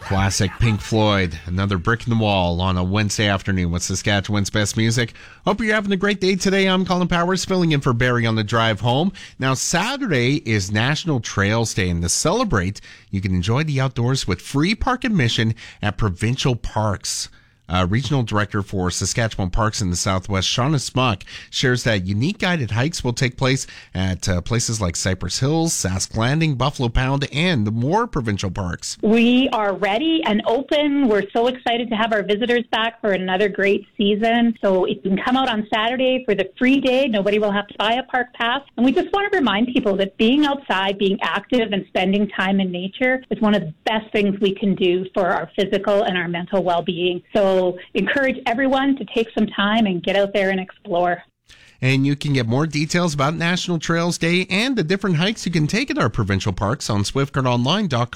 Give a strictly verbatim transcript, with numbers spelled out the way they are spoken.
Classic Pink Floyd, another brick in the wall on a Wednesday afternoon with Saskatchewan's best music. Hope you're having a great day today. I'm Colin Powers, filling in for Barry on the drive home. Now, Saturday is National Trails Day, and to celebrate, you can enjoy the outdoors with free park admission at provincial parks. Uh, Regional Director for Saskatchewan Parks in the Southwest, Shauna Smuck, shares that unique guided hikes will take place at uh, places like Cypress Hills, Sask Landing, Buffalo Pound, and more provincial parks. We are ready and open. We're so excited to have our visitors back for another great season. So you can come out on Saturday for the free day. Nobody will have to buy a park pass. And we just want to remind people that being outside, being active, and spending time in nature is one of the best things we can do for our physical and our mental well-being. So So encourage everyone to take some time and get out there and explore. And you can get more details about National Trails Day and the different hikes you can take at our provincial parks on swift current online dot com.